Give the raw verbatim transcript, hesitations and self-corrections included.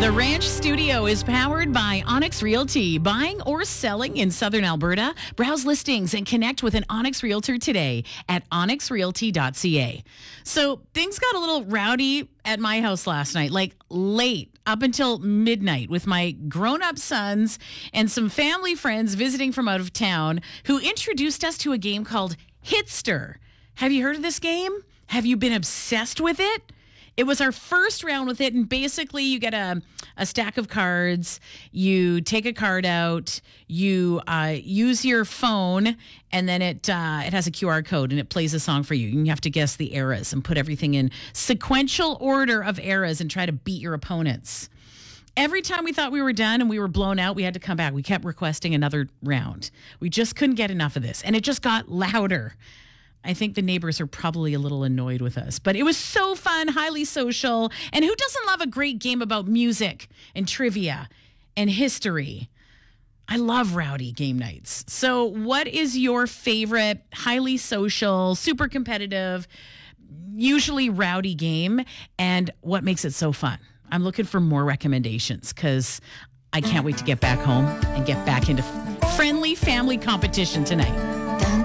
The Ranch Studio is powered by Onyx Realty. Buying or selling in Southern Alberta? Browse listings and connect with an Onyx Realtor today at onyx realty dot c a. So things got a little rowdy at my house last night, like late, up until midnight, with my grown-up sons and some family friends visiting from out of town who introduced us to a game called Hitster. Have you heard of this game? Have you been obsessed with it? It was our first round with it, and basically you get a, a stack of cards, you take a card out, you uh, use your phone, and then it uh, it has a Q R code, and it plays a song for you. You have to guess the eras and put everything in sequential order of eras and try to beat your opponents. Every time we thought we were done and we were blown out, we had to come back. We kept requesting another round. We just couldn't get enough of this, and it just got louder. I think the neighbors are probably a little annoyed with us, but it was so fun, highly social. And who doesn't love a great game about music and trivia and history? I love rowdy game nights. So what is your favorite highly social, super competitive, usually rowdy game, and what makes it so fun? I'm looking for more recommendations because I can't wait to get back home and get back into friendly family competition tonight.